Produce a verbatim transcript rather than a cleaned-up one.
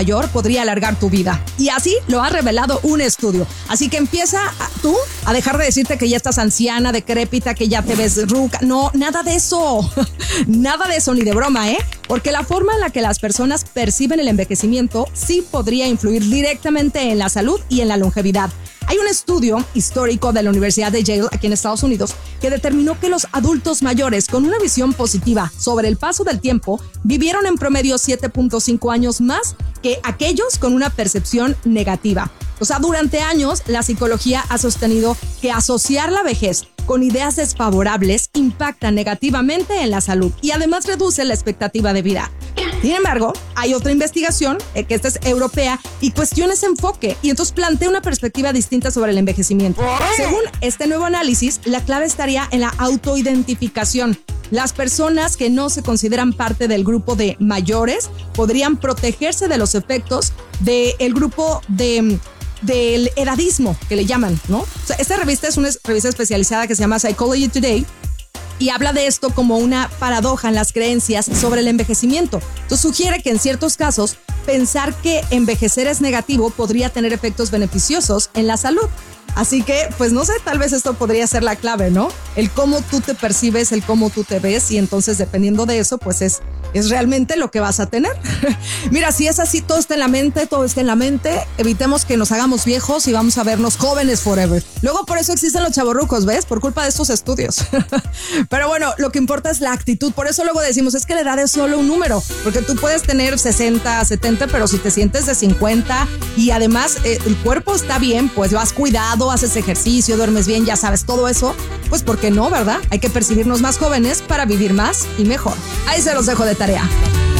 mayor podría alargar tu vida. Y así lo ha revelado un estudio. Así que empieza a, tú a dejar de decirte que ya estás anciana, decrépita, que ya te ves ruca. No, nada de eso. Nada de eso, ni de broma, ¿eh? Porque la forma en la que las personas perciben el envejecimiento sí podría influir directamente en la salud y en la longevidad. Hay un estudio histórico de la Universidad de Yale, aquí en Estados Unidos, que determinó que los adultos mayores con una visión positiva sobre el paso del tiempo vivieron en promedio siete punto cinco años más que aquellos con una percepción negativa. O sea, durante años la psicología ha sostenido que asociar la vejez con ideas desfavorables impacta negativamente en la salud y además reduce la expectativa de vida. Sin embargo, hay otra investigación, eh, que esta es europea, y cuestiona ese enfoque y entonces plantea una perspectiva distinta sobre el envejecimiento. Según este nuevo análisis, la clave estaría en la autoidentificación. Las personas que no se consideran parte del grupo de mayores podrían protegerse de los efectos del grupo de... del edadismo, que le llaman, ¿no? O sea, esta revista es una revista especializada que se llama Psychology Today y habla de esto como una paradoja en las creencias sobre el envejecimiento. Entonces sugiere que en ciertos casos pensar que envejecer es negativo podría tener efectos beneficiosos en la salud. Así que, pues no sé, tal vez esto podría ser la clave, ¿no? El cómo tú te percibes, el cómo tú te ves y entonces dependiendo de eso, pues es, es realmente lo que vas a tener. Mira, si es así, todo está en la mente, todo está en la mente, evitemos que nos hagamos viejos y vamos a vernos jóvenes forever. Luego por eso existen los chavorrucos, ¿ves? Por culpa de estos estudios. Pero bueno, lo que importa es la actitud. Por eso luego decimos, es que la edad es solo un número, porque tú puedes tener sesenta, setenta, pero si te sientes de cincuenta y además eh, el cuerpo está bien, pues vas cuidado, haces ejercicio, duermes bien, ya sabes, todo eso, pues ¿por qué no, verdad? Hay que percibirnos más jóvenes para vivir más y mejor. Ahí se los dejo de tarea.